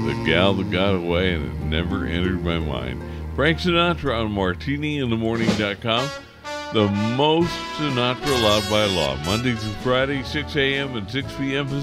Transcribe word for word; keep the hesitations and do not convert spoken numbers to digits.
The gal that got away and it never entered my mind. Frank Sinatra on martini in the morning dot com. The most Sinatra allowed by law. Monday through Friday, six a.m. and six p.m.